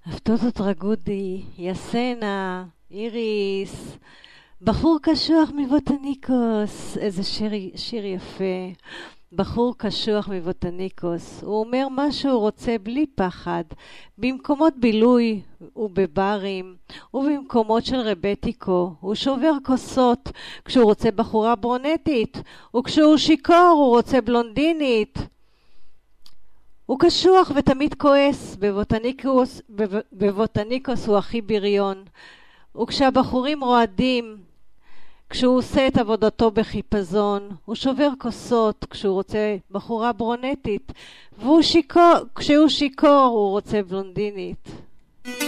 הפטוטות רגודי, יסנה, איריס, בחור קשוח מבוטניקוס, איזה שיר יפה. בחור קשוח מבוטניקוס, הוא אומר מה שהוא רוצה בלי פחד, במקומות בילוי ובברים, ובמקומות של רבטיקו, הוא שובר כוסות כשהוא רוצה בחורה ברונטית, וכשהוא שיקור הוא רוצה בלונדינית. הוא קשוח ותמיד כועס, בבוטניקוס הוא הכי בריון, וכשהבחורים רועדים, כשהוא עושה את עבודתו בחיפזון, הוא שובר כוסות כשהוא רוצה בחורה ברונטית, וכשהוא שיקור הוא רוצה בלונדינית.